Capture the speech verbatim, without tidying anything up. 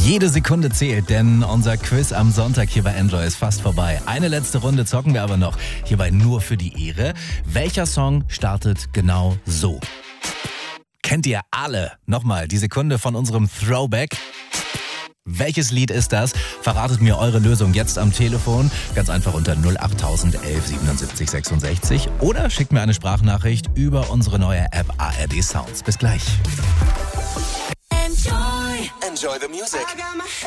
Jede Sekunde zählt, denn unser Quiz am Sonntag hier bei Enjoy ist fast vorbei. Eine letzte Runde zocken wir aber noch. Hierbei nur für die Ehre. Welcher Song startet genau so? Kennt ihr alle? Nochmal die Sekunde von unserem Throwback. Welches Lied ist das? Verratet mir eure Lösung jetzt am Telefon. Ganz einfach unter null acht elf siebenundsiebzig sechsundsechzig oder schickt mir eine Sprachnachricht über unsere neue App A R D Sounds. Bis gleich. Enjoy. Enjoy the music.